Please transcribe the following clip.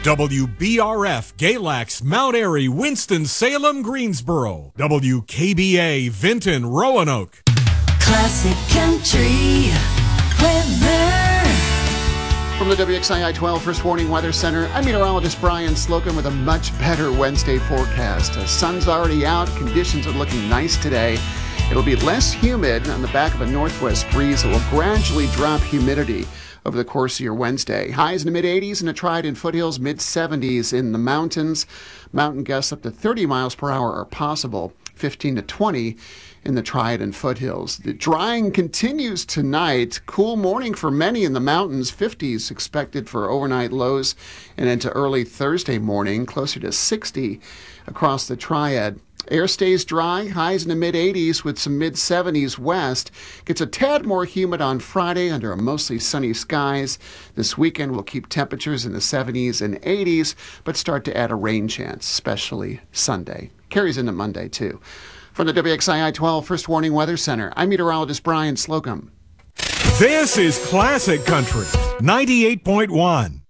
WBRF, Galax, Mount Airy, Winston-Salem, Greensboro. WKBA, Vinton, Roanoke. Classic Country Weather. From the WXII 12 First Warning Weather Center, I'm meteorologist Brian Slocum with a much better Wednesday forecast. The sun's already out. Conditions are looking nice today. It'll be less humid on the back of a northwest breeze that will gradually drop humidity over the course of your Wednesday. Highs in the mid-80s in the Triad and foothills, mid-70s in the mountains. Mountain gusts up to 30 miles per hour are possible, 15 to 20 in the Triad and foothills. The drying continues tonight. Cool morning for many in the mountains. 50s expected for overnight lows and into early Thursday morning, closer to 60 across the Triad. Air stays dry, highs in the mid-80s with some mid-70s west. Gets a tad more humid on Friday under a mostly sunny skies. This weekend will keep temperatures in the 70s and 80s, but start to add a rain chance, especially Sunday. Carries into Monday, too. From the WXII 12 First Warning Weather Center, I'm meteorologist Brian Slocum. This is Classic Country 98.1.